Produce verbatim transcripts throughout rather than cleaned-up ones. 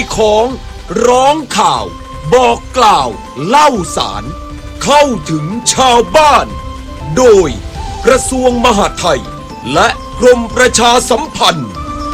ของร้องข่าวบอกกล่าวเล่าสารเข้าถึงชาวบ้านโดยกระทรวงมหาดไทยและกรมประชาสัมพันธ์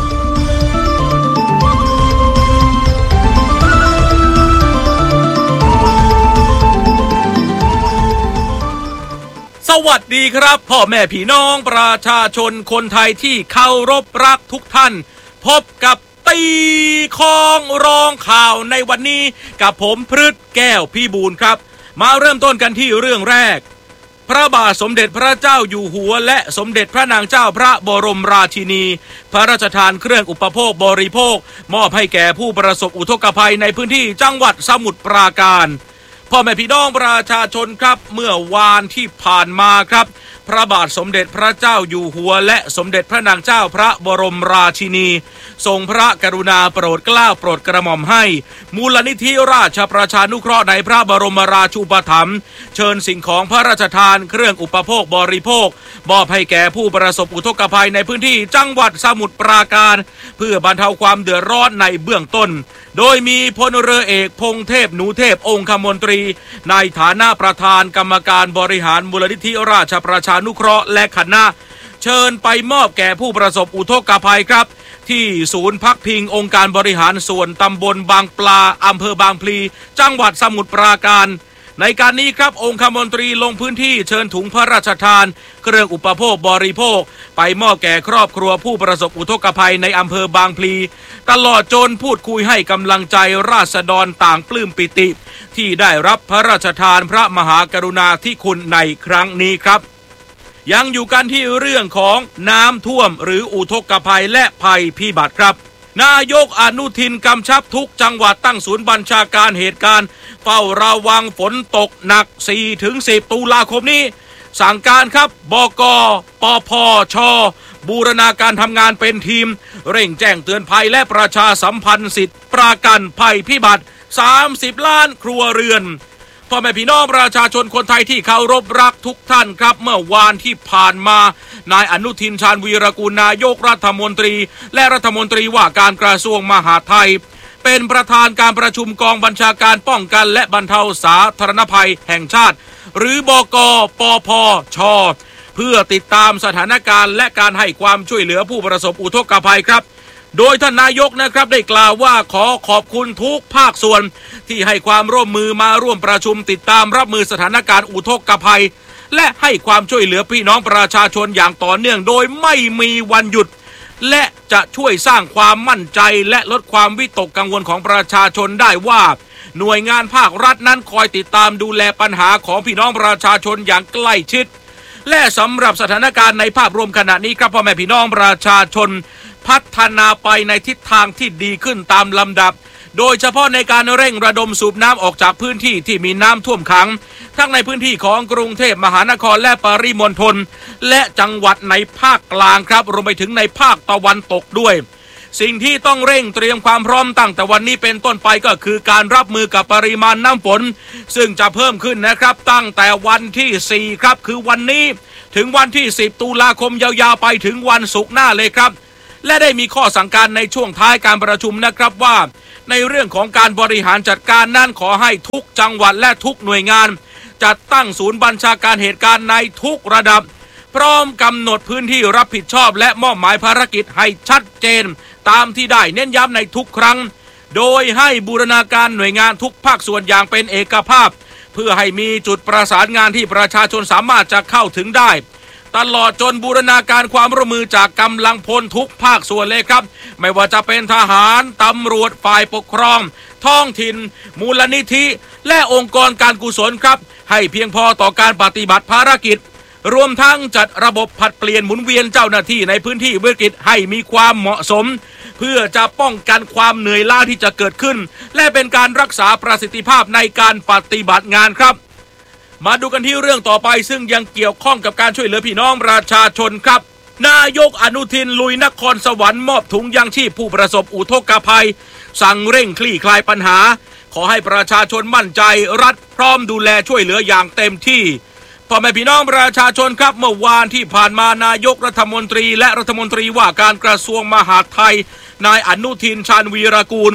สวัสดีครับพ่อแม่พี่น้องประชาชนคนไทยที่เคารพรักทุกท่านพบกับตีคองร้องข่าวในวันนี้กับผมพฤทธิ์แก้วพี่บูลครับมาเริ่มต้นกันที่เรื่องแรกพระบาทสมเด็จพระเจ้าอยู่หัวและสมเด็จพระนางเจ้าพระบรมราชินีพระราชทานเครื่องอุปโภคบริโภคมอบให้แก่ผู้ประสบอุทกภัยในพื้นที่จังหวัดสมุทรปราการพ่อแม่พี่น้องประชาชนครับเมื่อวานที่ผ่านมาครับพระบาทสมเด็จพระเจ้าอยู่หัวและสมเด็จพระนางเจ้าพระบรมราชินีทรงพระกรุณาโปรดเกล้าโปรดกระหม่อมให้มูลนิธิราชประชานุเคราะห์ในพระบรมราชูปถัมภ์เชิญสิ่งของพระราชทานเครื่องอุปโภคบริโภคมอบให้แก่ผู้ประสบอุทกภัยในพื้นที่จังหวัดสมุทรปราการเพื่อบรรเทาความเดือดร้อนในเบื้องต้นโดยมีพลเรือเอกพงเทพหนูเทพองคมนตรีในฐานะประธานกรรมการบริหารมูลนิธิราชประชานุเคราะห์และคณะเชิญไปมอบแก่ผู้ประสบอุทกภัยครับที่ศูนย์พักพิงองค์การบริหารส่วนตำบลบางปลาอำเภอบางพลีจังหวัดสมุทรปราการในการนี้ครับองคมนตรีลงพื้นที่เชิญถุงพระราชทานเครื่องอุปโภคบริโภคไปมอบแก่ครอบครัวผู้ประสบอุทกภัยในอำเภอบางพลีตลอดจนพูดคุยให้กำลังใจราษฎรต่างปลื้มปิติที่ได้รับพระราชทานพระมหากรุณาธิคุณในครั้งนี้ครับยังอยู่กันที่เรื่องของน้ำท่วมหรืออุทกภัยและภัยพิบัติครับนายกอนุทินกำชับทุกจังหวัดตั้งศูนย์บัญชาการเหตุการณ์เฝ้าระวังฝนตกหนัก สี่ถึงสิบ ตุลาคมนี้สั่งการครับบก.ปภ.ช.บูรณาการทำงานเป็นทีมเร่งแจ้งเตือนภัยและประชาสัมพันธ์สิทธิประกันภัยพิบัติสามสิบล้านครัวเรือนพ่อแม่พี่น้องประชาชนคนไทยที่เคารพรักทุกท่านครับเมื่อวานที่ผ่านมานายอนุทินชาญวีรกูลนายกรัฐมนตรีและรัฐมนตรีว่าการกระทรวงมหาดไทยเป็นประธานการประชุมกองบัญชาการป้องกันและบรรเทาสาธารณภัยแห่งชาติหรือบก.ปภ.ช.เพื่อติดตามสถานการณ์และการให้ความช่วยเหลือผู้ประสบอุทกภัยครับโดยท่านนายกนะครับได้กล่าวว่าขอขอบคุณทุกภาคส่วนที่ให้ความร่วมมือมาร่วมประชุมติดตามรับมือสถานการณ์อุทกภัยและให้ความช่วยเหลือพี่น้องประชาชนอย่างต่อเนื่องโดยไม่มีวันหยุดและจะช่วยสร้างความมั่นใจและลดความวิตกกังวลของประชาชนได้ว่าหน่วยงานภาครัฐนั้นคอยติดตามดูแลปัญหาของพี่น้องประชาชนอย่างใกล้ชิดและสำหรับสถานการณ์ในภาพรวมขณะนี้ครับพ่อแม่พี่น้องประชาชนพัฒนาไปในทิศทางที่ดีขึ้นตามลำดับโดยเฉพาะในการเร่งระดมสูบน้ำออกจากพื้นที่ที่มีน้ำท่วมขังทั้งในพื้นที่ของกรุงเทพมหานครและปริมณฑลและจังหวัดในภาคกลางครับรวมไปถึงในภาคตะวันตกด้วยสิ่งที่ต้องเร่งเตรียมความพร้อมตั้งแต่วันนี้เป็นต้นไปก็คือการรับมือกับปริมาณน้ำฝนซึ่งจะเพิ่มขึ้นนะครับตั้งแต่วันที่สี่ครับคือวันนี้ถึงวันที่สิบตุลาคมยาวๆไปถึงวันศุกร์หน้าเลยครับและได้มีข้อสั่งการในช่วงท้ายการประชุมนะครับว่าในเรื่องของการบริหารจัดการนั้นขอให้ทุกจังหวัดและทุกหน่วยงานจัดตั้งศูนย์บัญชาการเหตุการณ์ในทุกระดับพร้อมกำหนดพื้นที่รับผิดชอบและมอบหมายภารกิจให้ชัดเจนตามที่ได้เน้นย้ำในทุกครั้งโดยให้บูรณาการหน่วยงานทุกภาคส่วนอย่างเป็นเอกภาพเพื่อให้มีจุดประสานงานที่ประชาชนสามารถจะเข้าถึงได้ตลอดจนบูรณาการความร่วมมือจากกำลังพลทุกภาคส่วนเลยครับไม่ว่าจะเป็นทหารตำรวจฝ่ายปกครองท้องถิ่นมูลนิธิและองค์กรการกุศลครับให้เพียงพอต่อการปฏิบัติภารกิจรวมทั้งจัดระบบผลัดเปลี่ยนหมุนเวียนเจ้าหน้าที่ในพื้นที่วิกฤตให้มีความเหมาะสมเพื่อจะป้องกันความเหนื่อยล้าที่จะเกิดขึ้นและเป็นการรักษาประสิทธิภาพในการปฏิบัติงานครับมาดูกันที่เรื่องต่อไปซึ่งยังเกี่ยวข้องกับการช่วยเหลือพี่น้องประชาชนครับนายกอนุทินลุยนครสวรรค์มอบถุงยังชีพผู้ประสบอุทกภัยสั่งเร่งคลี่คลายปัญหาขอให้ประชาชนมั่นใจรัฐพร้อมดูแลช่วยเหลืออย่างเต็มที่พ่อแม่พี่น้องประชาชนครับเมื่อวานที่ผ่านมานายกรัฐมนตรีและรัฐมนตรีว่าการกระทรวงมหาดไทยนายอนุทินชาญวีรกูล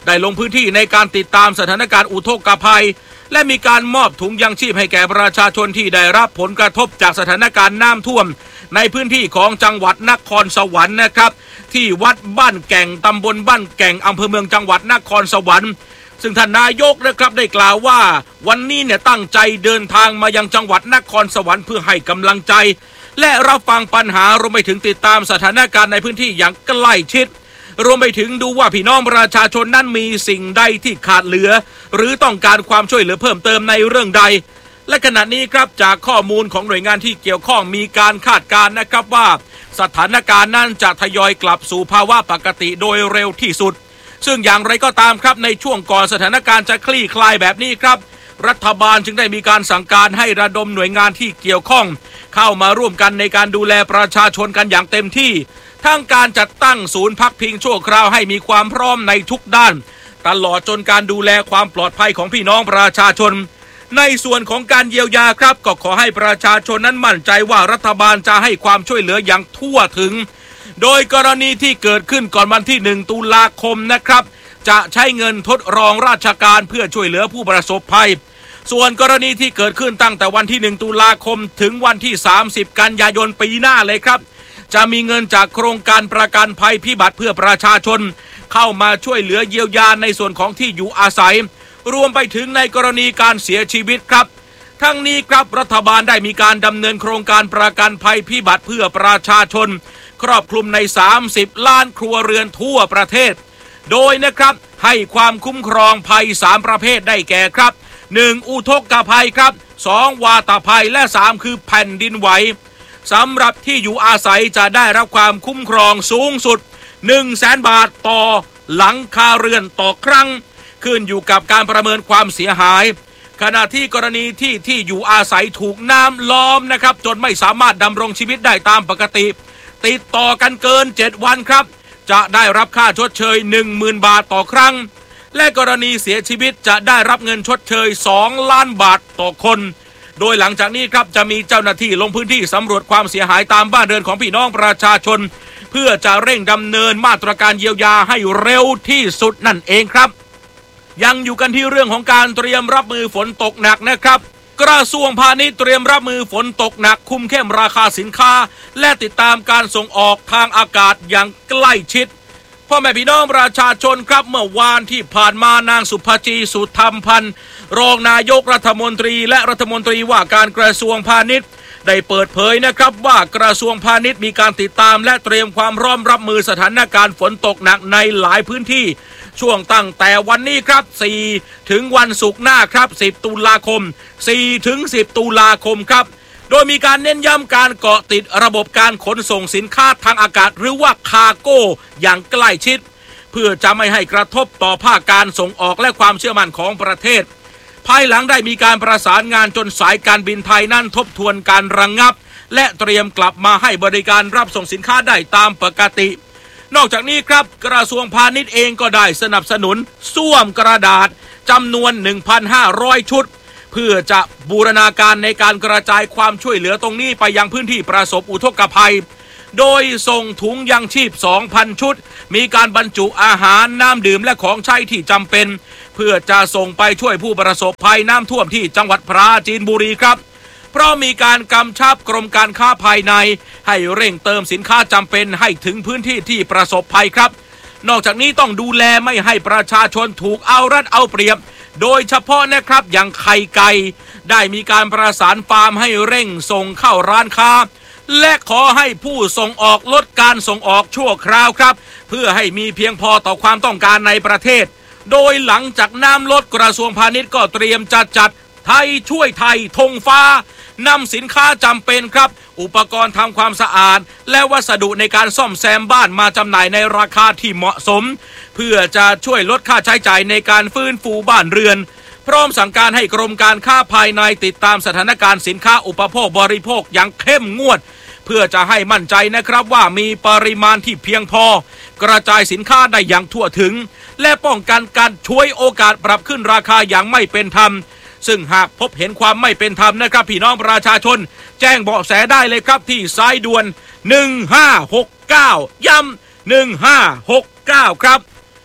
ได้ลงพื้นที่ในการติดตามสถานการณ์อุทกภัยและมีการมอบถุงยังชีพให้แก่ประชาชนที่ได้รับผลกระทบจากสถานการณ์น้ำท่วมในพื้นที่ของจังหวัดนครสวรรค์นะครับที่วัดบ้านแก่งตำบลบ้านแก่งอำเภอเมืองจังหวัดนครสวรรค์ซึ่งท่านนายกนะครับได้กล่าวว่าวันนี้เนี่ยตั้งใจเดินทางมายังจังหวัดนครสวรรค์เพื่อให้กำลังใจและรับฟังปัญหารวมไปถึงติดตามสถานการณ์ในพื้นที่อย่างใกล้ชิดรวมไปถึงดูว่าพี่น้องประชาชนนั้นมีสิ่งใดที่ขาดเหลือหรือต้องการความช่วยเหลือเพิ่มเติมในเรื่องใดและขณะนี้ครับจากข้อมูลของหน่วยงานที่เกี่ยวข้องมีการคาดการณ์นะครับว่าสถานการณ์นั้นจะทยอยกลับสู่ภาวะปกติโดยเร็วที่สุดซึ่งอย่างไรก็ตามครับในช่วงก่อนสถานการณ์จะคลี่คลายแบบนี้ครับรัฐบาลจึงได้มีการสั่งการให้ระดมหน่วยงานที่เกี่ยวข้องเข้ามาร่วมกันในการดูแลประชาชนกันอย่างเต็มที่ทั้งการจัดตั้งศูนย์พักพิงชั่วคราวให้มีความพร้อมในทุกด้านตลอดจนการดูแลความปลอดภัยของพี่น้องประชาชนในส่วนของการเยียวยาครับก็ขอให้ประชาชนนั้นมั่นใจว่ารัฐบาลจะให้ความช่วยเหลืออย่างทั่วถึงโดยกรณีที่เกิดขึ้นก่อนวันที่หนึ่งตุลาคมนะครับจะใช้เงินทดรองราชการเพื่อช่วยเหลือผู้ประสบภัยส่วนกรณีที่เกิดขึ้นตั้งแต่วันที่หนึ่งตุลาคมถึงวันที่สามสิบกันยายนปีหน้าเลยครับจะมีเงินจากโครงการประกันภัยพิบัติเพื่อประชาชนเข้ามาช่วยเหลือเยียวยาในส่วนของที่อยู่อาศัยรวมไปถึงในกรณีการเสียชีวิตครับทั้งนี้ครับรัฐบาลได้มีการดำเนินโครงการประกันภัยพิบัติเพื่อประชาชนครอบคลุมในสามสิบล้านครัวเรือนทั่วประเทศโดยนะครับให้ความคุ้มครองภัยสามประเภทได้แก่ครับหนึ่งอุทกภัยครับสองวาตภัยและสามคือแผ่นดินไหวสำหรับที่อยู่อาศัยจะได้รับความคุ้มครองสูงสุด หนึ่งแสน บาทต่อหลังคาเรือนต่อครั้งขึ้นอยู่กับการประเมินความเสียหายขณะที่กรณีที่ที่อยู่อาศัยถูกน้ำล้อมนะครับจนไม่สามารถดำรงชีวิตได้ตามปกติติดต่อกันเกินเจ็ดวันครับจะได้รับค่าชดเชย หนึ่งหมื่น บาทต่อครั้งและกรณีเสียชีวิตจะได้รับเงินชดเชยสองล้านบาทต่อคนโดยหลังจากนี้ครับจะมีเจ้าหน้าที่ลงพื้นที่สำรวจความเสียหายตามบ้านเรือนของพี่น้องประชาชนเพื่อจะเร่งดำเนินมาตรการเยียวยาให้เร็วที่สุดนั่นเองครับยังอยู่กันที่เรื่องของการเตรียมรับมือฝนตกหนักนะครับกระทรวงพาณิชย์เตรียมรับมือฝนตกหนักคุมเข้มราคาสินค้าและติดตามการส่งออกทางอากาศอย่างใกล้ชิดพ่อแม่พี่น้องประชาชนครับเมื่อวานที่ผ่านมานางสุภจีสุธรรมพันธ์รองนายกรัฐมนตรีและรัฐมนตรีว่าการกระทรวงพาณิชย์ได้เปิดเผยนะครับว่ากระทรวงพาณิชย์มีการติดตามและเตรียมความพร้อมรับมือสถานการณ์ฝนตกหนักในหลายพื้นที่ช่วงตั้งแต่วันนี้ครับสี่ถึงวันศุกร์หน้าครับสิบตุลาคมสี่ถึงสิบตุลาคมครับโดยมีการเน้นย้ำการเกาะติดระบบการขนส่งสินค้าทางอากาศหรือว่าคาร์โก้อย่างใกล้ชิดเพื่อจะไม่ให้กระทบต่อภาคการส่งออกและความเชื่อมั่นของประเทศภายหลังได้มีการประสานงานจนสายการบินไทยนั้นทบทวนการระงับและเตรียมกลับมาให้บริการรับส่งสินค้าได้ตามปกตินอกจากนี้ครับกระทรวงพาณิชย์เองก็ได้สนับสนุนส้วมกระดาษจำนวน หนึ่งพันห้าร้อย ชุดเพื่อจะบูรณาการในการกระจายความช่วยเหลือตรงนี้ไปยังพื้นที่ประสบอุทกภัยโดยส่งถุงยังชีพ สองพัน ชุดมีการบรรจุอาหารน้ำดื่มและของใช้ที่จำเป็นเพื่อจะส่งไปช่วยผู้ประสบภัยน้ำท่วมที่จังหวัดปราจีนบุรีครับเพราะมีการกำชับกรมการค้าภายในให้เร่งเติมสินค้าจำเป็นให้ถึงพื้นที่ที่ประสบภัยครับนอกจากนี้ต้องดูแลไม่ให้ประชาชนถูกเอารัดเอาเปรียบโดยเฉพาะนะครับอย่างไข่ไก่ได้มีการประสานฟาร์มให้เร่งส่งเข้าร้านค้าและขอให้ผู้ส่งออกลดการส่งออกชั่วคราวครับเพื่อให้มีเพียงพอต่อความต้องการในประเทศโดยหลังจากน้ำลดกระทรวงพาณิชย์ก็เตรียมจะจัดไทยช่วยไทยธงฟ้านำสินค้าจำเป็นครับอุปกรณ์ทำความสะอาดและวัสดุในการซ่อมแซมบ้านมาจำหน่ายในราคาที่เหมาะสมเพื่อจะช่วยลดค่าใช้จ่ายในการฟื้นฟูบ้านเรือนพร้อมสั่งการให้กรมการค้าภายในติดตามสถานการณ์สินค้าอุปโภคบริโภคอย่างเข้มงวดเพื่อจะให้มั่นใจนะครับว่ามีปริมาณที่เพียงพอกระจายสินค้าได้อย่างทั่วถึงและป้องกันการช่วยโอกาสปรับขึ้นราคาอย่างไม่เป็นธรรมซึ่งหากพบเห็นความไม่เป็นธรรมนะครับพี่น้องประชาชนแจ้งเบาะแสได้เลยครับที่สายด่วนหนึ่งห้าหกเก้าย้ำหนึ่งห้าหกเก้าครับ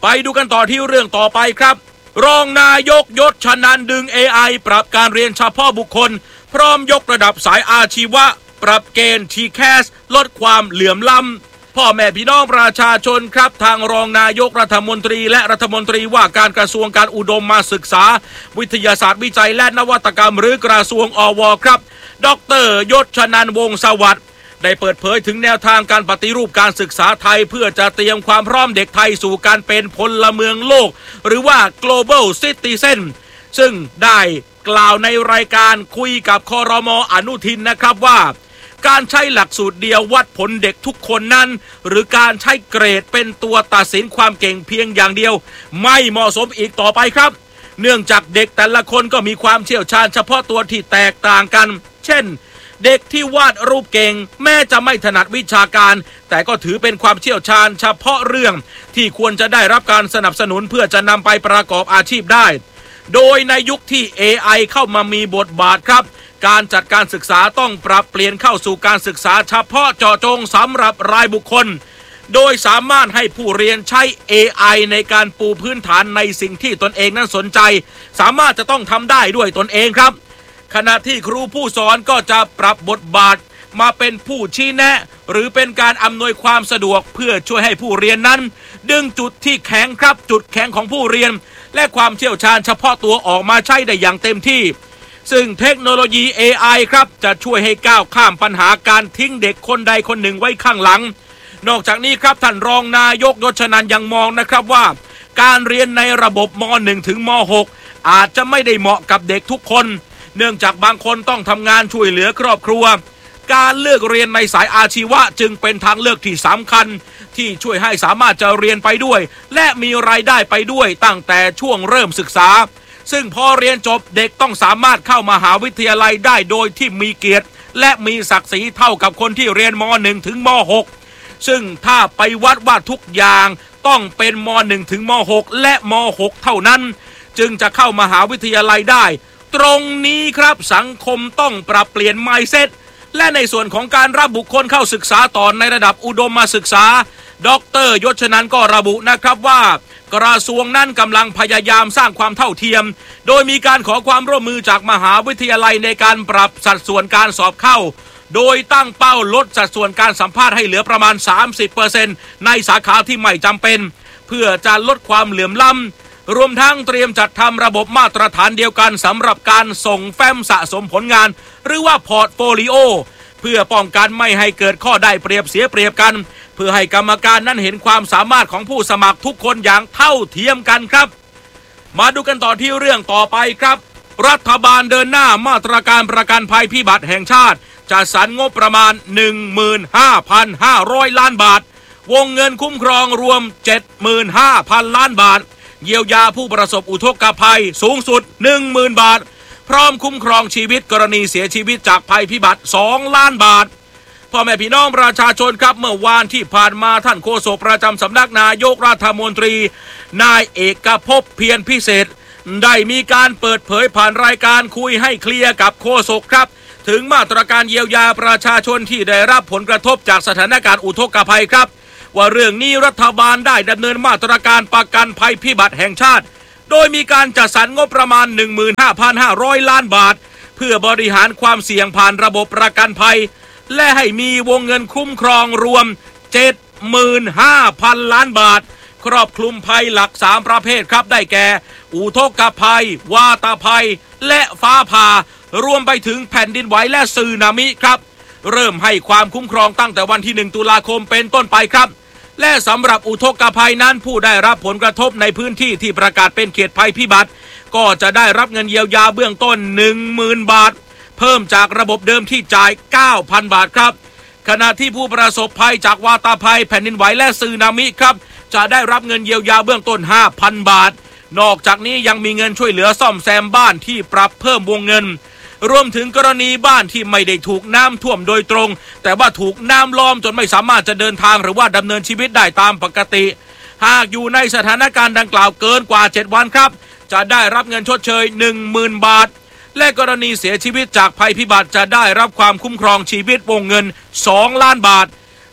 ไปดูกันต่อที่เรื่องต่อไปครับรองนายกยศชนันท์ดึง เอ ไอ ปรับการเรียนเฉพาะบุคคลพร้อมยกระดับสายอาชีวะปรับเกณฑ์ ที แคส ลดความเหลื่อมล้ำพ่อแม่พี่น้องประชาชนครับทางรองนายกรัฐมนตรีและรัฐมนตรีว่าการกระทรวงการอุดมมาศึกษาวิทยาศาสตร์วิจัยและนวัตกรรมหรือกระทรวงอวครับดร.ยศชนันท์วงศ์สวัสดิ์ได้เปิดเผยถึงแนวทางการปฏิรูปการศึกษาไทยเพื่อจะเตรียมความพร้อมเด็กไทยสู่การเป็นพลเมืองโลกหรือว่า global citizen ซึ่งได้กล่าวในรายการคุยกับครม.อนุทินนะครับว่าการใช้หลักสูตรเดียววัดผลเด็กทุกคนนั้นหรือการใช้เกรดเป็นตัวตัดสินความเก่งเพียงอย่างเดียวไม่เหมาะสมอีกต่อไปครับเนื่องจากเด็กแต่ละคนก็มีความเชี่ยวชาญเฉพาะตัวที่แตกต่างกันเช่นเด็กที่วาดรูปเก่งแม้จะไม่ถนัดวิชาการแต่ก็ถือเป็นความเชี่ยวชาญเฉพาะเรื่องที่ควรจะได้รับการสนับสนุนเพื่อจะนำไปประกอบอาชีพได้โดยในยุคที่ เอ ไอ เข้ามามีบทบาทครับการจัดการศึกษาต้องปรับเปลี่ยนเข้าสู่การศึกษาเฉพาะเจาะจงสำหรับรายบุคคลโดยสามารถให้ผู้เรียนใช้ เอ ไอ ในการปูพื้นฐานในสิ่งที่ตนเองนั้นสนใจสามารถจะต้องทำได้ด้วยตนเองครับขณะที่ครูผู้สอนก็จะปรับบทบาทมาเป็นผู้ชี้แนะหรือเป็นการอำนวยความสะดวกเพื่อช่วยให้ผู้เรียนนั้นดึงจุดที่แข็งครับจุดแข็งของผู้เรียนและความเชี่ยวชาญเฉพาะตัวออกมาใช้ได้อย่างเต็มที่ซึ่งเทคโนโลยี เอ ไอ ครับจะช่วยให้ก้าวข้ามปัญหาการทิ้งเด็กคนใดคนหนึ่งไว้ข้างหลังนอกจากนี้ครับท่านรองนายกยศชนันท์ยังมองนะครับว่าการเรียนในระบบม หนึ่ง ถึงม หก อาจจะไม่ได้เหมาะกับเด็กทุกคนเนื่องจากบางคนต้องทำงานช่วยเหลือครอบครัวการเลือกเรียนในสายอาชีวะจึงเป็นทางเลือกที่สำคัญที่ช่วยให้สามารถจะเรียนไปด้วยและมีรายได้ไปด้วยตั้งแต่ช่วงเริ่มศึกษาซึ่งพอเรียนจบเด็กต้องสามารถเข้ามหาวิทยาลัยได้โดยที่มีเกียรติและมีศักดิ์ศรีเท่ากับคนที่เรียนม หนึ่ง ถึงม หก ซึ่งถ้าไปวัดว่าทุกอย่างต้องเป็นม หนึ่ง ถึงม หก และม หก เท่านั้นจึงจะเข้ามหาวิทยาลัยได้ตรงนี้ครับสังคมต้องปรับเปลี่ยน mindset และในส่วนของการรับบุคคลเข้าศึกษาต่อในระดับอุดมศึกษาดร.ยศชนันท์ก็ระบุนะครับว่ากระทรวงนั้นกำลังพยายามสร้างความเท่าเทียมโดยมีการขอความร่วมมือจากมหาวิทยาลัยในการปรับสัดส่วนการสอบเข้าโดยตั้งเป้าลดสัดส่วนการสัมภาษณ์ให้เหลือประมาณ สามสิบเปอร์เซ็นต์ ในสาขาที่ไม่จำเป็นเพื่อจะลดความเหลื่อมล้ำรวมทั้งเตรียมจัดทำระบบมาตรฐานเดียวกันสำหรับการส่งแฟ้มสะสมผลงานหรือว่าพอร์ตโฟลิโอเพื่อป้องกันไม่ให้เกิดข้อได้เปรียบเสียเปรียบกันเพื่อให้กรรมการนั้นเห็นความสามารถของผู้สมัครทุกคนอย่างเท่าเทียมกันครับมาดูกันต่อที่เรื่องต่อไปครับรัฐบาลเดินหน้ามาตรการประกันภัยพิบัติแห่งชาติจัดสรรงบประมาณ หนึ่งหมื่นห้าพันห้าร้อย ล้านบาทวงเงินคุ้มครองรวม เจ็ดหมื่นห้าพัน ล้านบาทเยียวยาผู้ประสบอุทกภัยสูงสุด หนึ่งหมื่น บาทพร้อมคุ้มครองชีวิตกรณีเสียชีวิตจากภัยพิบัติสองล้านบาทพ่อแม่พี่น้องประชาชนครับเมื่อวานที่ผ่านมาท่านโฆษกประจำสำนักนายกรัฐมนตรีนายเอกภพเพียรพิเศษได้มีการเปิดเผยผ่านรายการคุยให้เคลียร์กับโฆษกครับถึงมาตรการเยียวยาประชาชนที่ได้รับผลกระทบจากสถานการณ์อุทกภัยครับว่าเรื่องนี้รัฐบาลได้ดำเนินมาตรการประกันภัยพิบัติแห่งชาติโดยมีการจัดสรรงบประมาณ หนึ่งหมื่นห้าพันห้าร้อย ล้านบาทเพื่อบริหารความเสี่ยงผ่านระบบประกันภัยและให้มีวงเงินคุ้มครองรวม เจ็ดหมื่นห้าพัน ล้านบาทครอบคลุมภัยหลักสามประเภทครับได้แก่อุทกภัยวาตภัยและฟ้าผ่ารวมไปถึงแผ่นดินไหวและสึนามิครับเริ่มให้ความคุ้มครองตั้งแต่วันที่หนึ่งตุลาคมเป็นต้นไปครับและสำหรับอุทกภัยนั้นผู้ได้รับผลกระทบในพื้นที่ที่ประกาศเป็นเขตภัยพิบัติก็จะได้รับเงินเยียวยาเบื้องต้น หนึ่งหมื่น บาทเพิ่มจากระบบเดิมที่จ่าย เก้าพัน บาทครับขณะที่ผู้ประสบภัยจากวาตภัยแผ่นดินไหวและสึนามิครับจะได้รับเงินเยียวยาเบื้องต้น ห้าพัน บาทนอกจากนี้ยังมีเงินช่วยเหลือซ่อมแซมบ้านที่ปรับเพิ่มวงเงินรวมถึงกรณีบ้านที่ไม่ได้ถูกน้ำท่วมโดยตรงแต่ว่าถูกน้ำล้อมจนไม่สามารถจะเดินทางหรือว่าดำเนินชีวิตได้ตามปกติหากอยู่ในสถานการณ์ดังกล่าวเกินกว่าเจ็ดวันครับจะได้รับเงินชดเชย หนึ่งหมื่น บาทและกรณีเสียชีวิตจากภัยพิบัติจะได้รับความคุ้มครองชีวิตวงเงินสองล้านบาท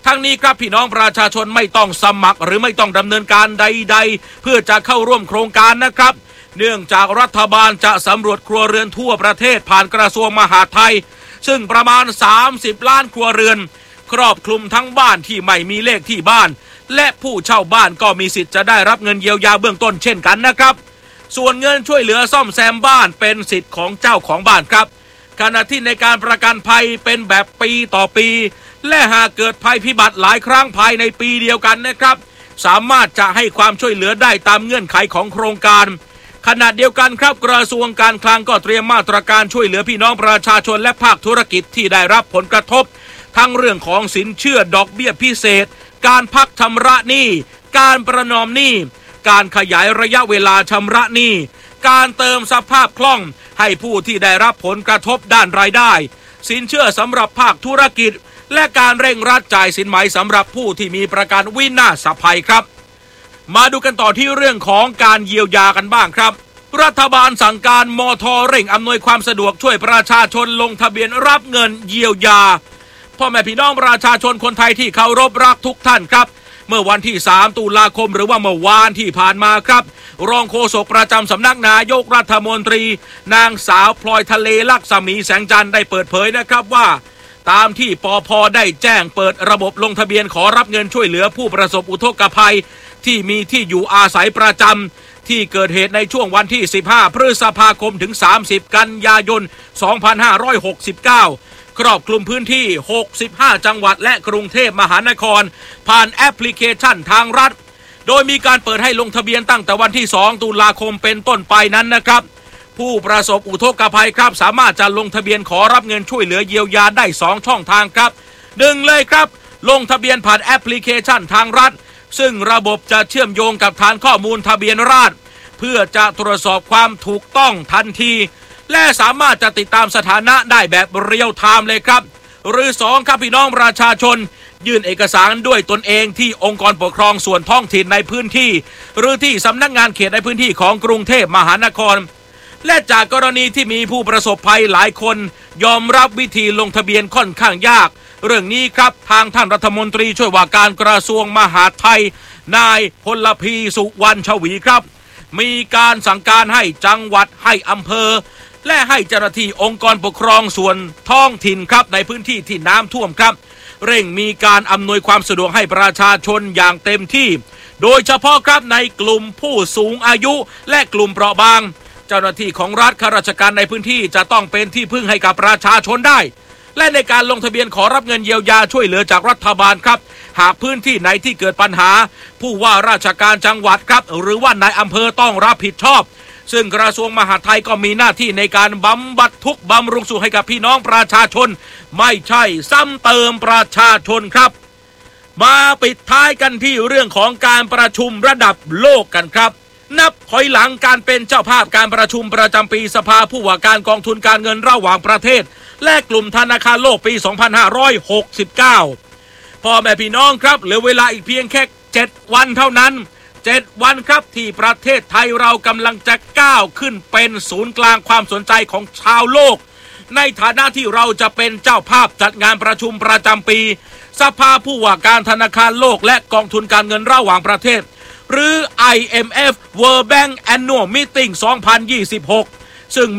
ทั้งนี้ครับพี่น้องประชาชนไม่ต้องสมัครหรือไม่ต้องดำเนินการใดๆเพื่อจะเข้าร่วมโครงการนะครับเนื่องจากรัฐบาลจะสำรวจครัวเรือนทั่วประเทศผ่านกระทรวงมหาดไทยซึ่งประมาณสามสิบล้านครัวเรือนครอบคลุมทั้งบ้านที่ไม่มีเลขที่บ้านและผู้เช่าบ้านก็มีสิทธิ์จะได้รับเงินเยียวยาเบื้องต้นเช่นกันนะครับส่วนเงินช่วยเหลือซ่อมแซมบ้านเป็นสิทธิ์ของเจ้าของบ้านครับขณะที่ในการประกันภัยเป็นแบบปีต่อปีและหากเกิดภัยพิบัติหลายครั้งภายในปีเดียวกันนะครับสามารถจะให้ความช่วยเหลือได้ตามเงื่อนไขของโครงการขณะเดียวกันครับกระทรวงการคลังก็เตรียมมาตรการช่วยเหลือพี่น้องประชาชนและภาคธุรกิจที่ได้รับผลกระทบทั้งเรื่องของสินเชื่อดอกเบี้ยพิเศษการพักชำระหนี้การประนอมหนี้การขยายระยะเวลาชำระหนี้การเติมสภาพคล่องให้ผู้ที่ได้รับผลกระทบด้านรายได้สินเชื่อสำหรับภาคธุรกิจและการเร่งรัดจ่ายสินไหมสำหรับผู้ที่มีประกันวินาศภัยครับมาดูกันต่อที่เรื่องของการเยียวยากันบ้างครับรัฐบาลสั่งการมท.เร่งอำนวยความสะดวกช่วยประชาชนลงทะเบียนรับเงินเยียวยาพ่อแม่พี่น้องประชาชนคนไทยที่เคารพรักทุกท่านครับเมื่อวันที่สามตุลาคมหรือว่าเมื่อวานที่ผ่านมาครับรองโฆษกประจำสำนักนายกรัฐมนตรีนางสาวพลอยทะเลลักษมีแสงจันทร์ได้เปิดเผยนะครับว่าตามที่ปภ.ได้แจ้งเปิดระบบลงทะเบียนขอรับเงินช่วยเหลือผู้ประสบอุทกภัยที่มีที่อยู่อาศัยประจำที่เกิดเหตุในช่วงวันที่สิบห้าพฤษภาคมถึงสามสิบกันยายนสองพันห้าร้อยหกสิบเก้าครอบคลุมพื้นที่หกสิบห้าจังหวัดและกรุงเทพมหานครผ่านแอปพลิเคชันทางรัฐโดยมีการเปิดให้ลงทะเบียนตั้งแต่วันที่สองตุลาคมเป็นต้นไปนั้นนะครับผู้ประสบอุทกภัยครับสามารถจะลงทะเบียนขอรับเงินช่วยเหลือเยียวยาได้สองช่องทางครับหนึ่งเลยครับลงทะเบียนผ่านแอปพลิเคชันทางรัฐซึ่งระบบจะเชื่อมโยงกับฐานข้อมูลทะเบียนราษฎรเพื่อจะตรวจสอบความถูกต้องทันทีและสามารถจะติดตามสถานะได้แบบเรียลไทม์เลยครับหรือสองครับพี่น้องประชาชนยื่นเอกสารด้วยตนเองที่องค์กรปกครองส่วนท้องถิ่นในพื้นที่หรือที่สำนักงานเขตในพื้นที่ของกรุงเทพมหานครและจากกรณีที่มีผู้ประสบภัยหลายคนยอมรับวิธีลงทะเบียนค่อนข้างยากเรื่องนี้ครับทางท่านรัฐมนตรีช่วยว่าการกระทรวงมหาดไทยนายพลพีสุวรรณชวีครับมีการสั่งการให้จังหวัดให้อำเภอและให้เจ้าหน้าที่องค์กรปกครองส่วนท้องถิ่นครับในพื้นที่ที่น้ำท่วมครับเร่งมีการอำนวยความสะดวกให้ประชาชนอย่างเต็มที่โดยเฉพาะครับในกลุ่มผู้สูงอายุและกลุ่มเปราะบางเจ้าหน้าที่ของรัฐข้าราชการในพื้นที่จะต้องเป็นที่พึ่งให้กับประชาชนได้และในการลงทะเบียนขอรับเงินเยียวยาช่วยเหลือจากรัฐบาลครับหากพื้นที่ไหนที่เกิดปัญหาผู้ว่าราชการจังหวัดครับหรือว่านายอำเภอต้องรับผิดชอบซึ่งกระทรวงมหาดไทยก็มีหน้าที่ในการบำบัดทุกข์บำรุงสุขให้กับพี่น้องประชาชนไม่ใช่ซ้ำเติมประชาชนครับมาปิดท้ายกันที่เรื่องของการประชุมระดับโลกกันครับนับถอยหลังการเป็นเจ้าภาพการประชุมประจำปีสภาผู้ว่าการกองทุนการเงินระหว่างประเทศและกลุ่มธนาคารโลกปีสองพันห้าร้อยหกสิบเก้าพ่อแม่พี่น้องครับเหลือเวลาอีกเพียงแค่เจ็ดวันเท่านั้นเจ็ดวันครับที่ประเทศไทยเรากำลังจะก้าวขึ้นเป็นศูนย์กลางความสนใจของชาวโลกในฐานะที่เราจะเป็นเจ้าภาพจัดงานประชุมประจำปีสภาผู้ว่าการธนาคารโลกและกองทุนการเงินระหว่างประเทศหรือ ไอ เอ็ม เอฟ World Bank Annual Meeting สองพันยี่สิบหกซึ่ง